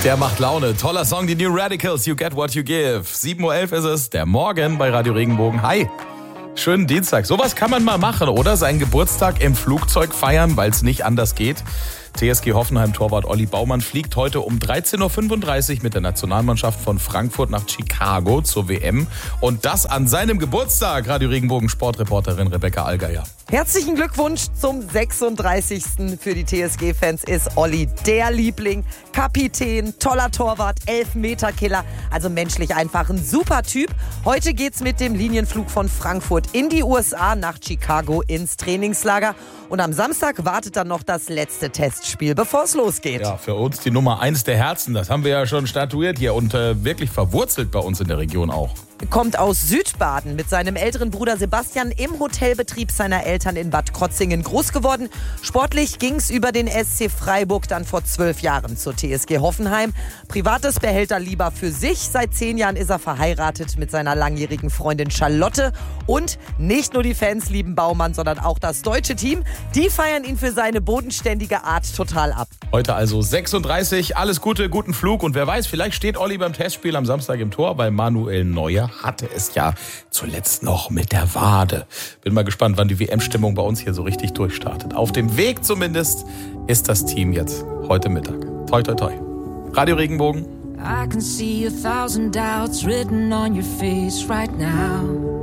Der macht Laune. Toller Song, die New Radicals, You Get What You Give. 7.11 Uhr ist es, der Morgen bei Radio Regenbogen. Hi, schönen Dienstag. Sowas kann man mal machen, oder? Seinen Geburtstag im Flugzeug feiern, weil es nicht anders geht. TSG Hoffenheim-Torwart Olli Baumann fliegt heute um 13.35 Uhr mit der Nationalmannschaft von Frankfurt nach Chicago zur WM. Und das an seinem Geburtstag. Radio Regenbogen Sportreporterin Rebecca Allgeier. Herzlichen Glückwunsch zum 36. Für die TSG-Fans ist Olli der Liebling, Kapitän, toller Torwart, Elfmeterkiller, also menschlich einfach ein super Typ. Heute geht's mit dem Linienflug von Frankfurt in die USA nach Chicago ins Trainingslager. Und am Samstag wartet dann noch das letzte Testspiel, bevor es losgeht. Ja, für uns die Nummer 1 der Herzen, das haben wir ja schon statuiert hier und wirklich verwurzelt bei uns in der Region auch. Kommt aus Südbaden, mit seinem älteren Bruder Sebastian im Hotelbetrieb seiner Eltern in Bad Krotzingen groß geworden. Sportlich ging's über den SC Freiburg dann vor 12 Jahren zur TSG Hoffenheim. Privates behält er lieber für sich. Seit 10 Jahren ist er verheiratet mit seiner langjährigen Freundin Charlotte. Und nicht nur die Fans lieben Baumann, sondern auch das deutsche Team. Die feiern ihn für seine bodenständige Art total ab. Heute also 36, alles Gute, guten Flug. Und wer weiß, vielleicht steht Olli beim Testspiel am Samstag im Tor, weil Manuel Neuer hatte es ja zuletzt noch mit der Wade. Bin mal gespannt, wann die WM-Stimmung bei uns hier so richtig durchstartet. Auf dem Weg zumindest ist das Team jetzt heute Mittag. Toi, toi, toi. Radio Regenbogen. I can see 1,000 doubts written on your face right now.